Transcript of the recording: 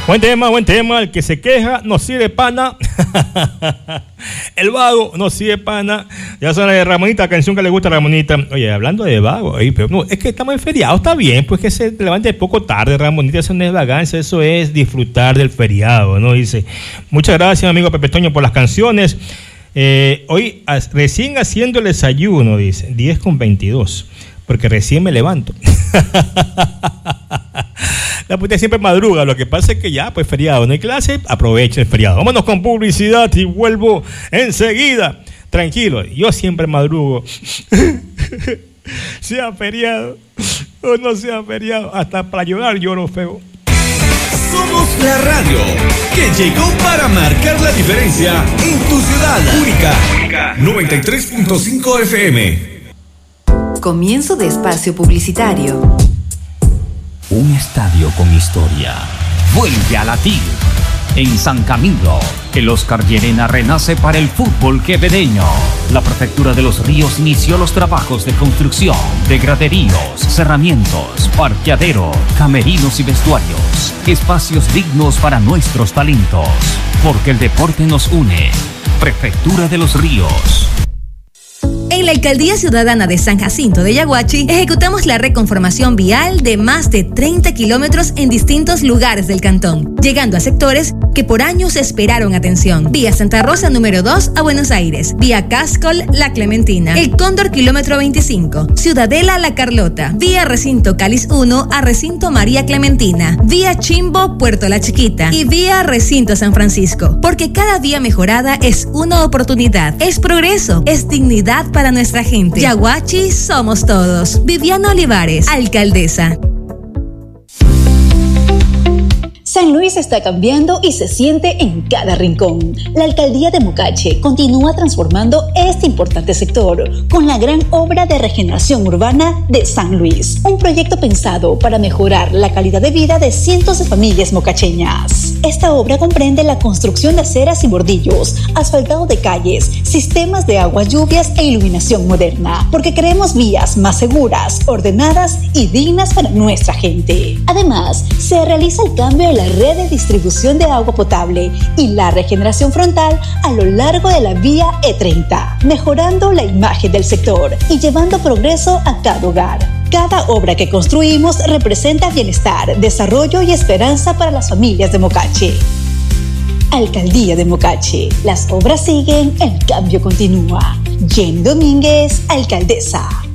Buen tema. El que se queja no sirve pana. El vago no sirve pana. Ya suena de Ramonita, canción que le gusta a Ramonita. Oye, hablando de vago, pero no, es que estamos en feriado, está bien, pues que se levante poco tarde, Ramonita. Eso no es vagancia, eso es disfrutar del feriado, ¿no? Dice, muchas gracias, amigo Pepe Toño, por las canciones. Hoy recién haciendo el desayuno, dice, 10:22, porque recién me levanto. La puta siempre madruga, lo que pasa es que ya, pues feriado, no hay clase, aprovecha el feriado. Vámonos con publicidad y vuelvo enseguida. Tranquilo, yo siempre madrugo. Sea feriado o no sea feriado, hasta para llorar lloro feo. Somos la radio que llegó para marcar la diferencia en tu ciudad. Única 93.5 FM. Comienzo de espacio publicitario. Un estadio con historia vuelve a latir. En San Camilo, el Oscar Llerena renace para el fútbol quevedeño. La Prefectura de los Ríos inició los trabajos de construcción de graderíos, cerramientos, parqueadero, camerinos y vestuarios. Espacios dignos para nuestros talentos, porque el deporte nos une. Prefectura de los Ríos. En la Alcaldía Ciudadana de San Jacinto de Yaguachi, ejecutamos la reconformación vial de más de 30 kilómetros en distintos lugares del cantón, llegando a sectores que por años esperaron atención. Vía Santa Rosa número 2 a Buenos Aires, vía Cascol La Clementina, El Cóndor kilómetro 25, Ciudadela La Carlota, vía Recinto Cáliz 1 a Recinto María Clementina, vía Chimbo Puerto La Chiquita y vía Recinto San Francisco, porque cada vía mejorada es una oportunidad, es progreso, es dignidad para nuestra gente. Yaguachi somos todos. Viviana Olivares, alcaldesa. San Luis está cambiando y se siente en cada rincón. La alcaldía de Mocache continúa transformando este importante sector con la gran obra de regeneración urbana de San Luis. Un proyecto pensado para mejorar la calidad de vida de cientos de familias mocacheñas. Esta obra comprende la construcción de aceras y bordillos, asfaltado de calles, sistemas de aguas lluvias e iluminación moderna, porque queremos vías más seguras, ordenadas y dignas para nuestra gente. Además, se realiza el cambio en la red de distribución de agua potable y la regeneración frontal a lo largo de la vía E30, mejorando la imagen del sector y llevando progreso a cada hogar. Cada obra que construimos representa bienestar, desarrollo y esperanza para las familias de Mocache. Alcaldía de Mocache. Las obras siguen, el cambio continúa. Jenny Domínguez, alcaldesa.